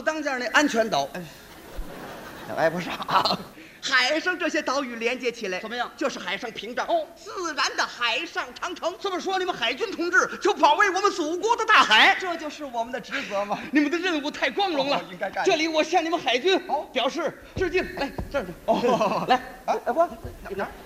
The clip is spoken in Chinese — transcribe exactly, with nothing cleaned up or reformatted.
当家那安全岛， 挨不上啊。 海上这些岛屿连接起来， 怎么样就是海上屏障哦， 自然的海上长城。 这么说，你们海军同志就保卫我们祖国的大海， 这就是我们的职责嘛。 你们的任务太光荣了， 哦应该干这里我向你们海军哦表示致敬。来，这儿哦来， 哎哎，我哪儿？